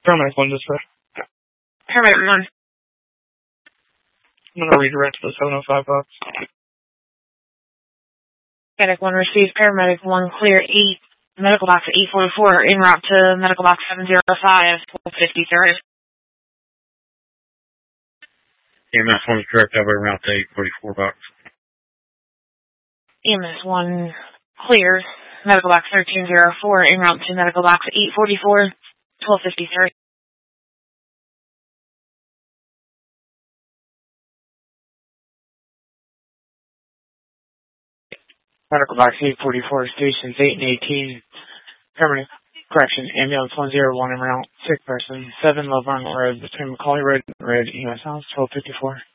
Paramedic 1 dispatch. Paramedic 1. I'm gonna redirect to the 705 box. Medic 1 receives Paramedic 1 clear 8, medical box 844, en route to medical box 705, 1253. EMS 1 is direct over route to 844 box. EMS 1 clear, medical box 1304, en route to medical box 844, 1253. Medical box 844, stations 8 and 18. Permanent correction, ambulance 101 en route, sick person, 7 Laverne Road, between Macaulay Road and Road, EMS House, 1254.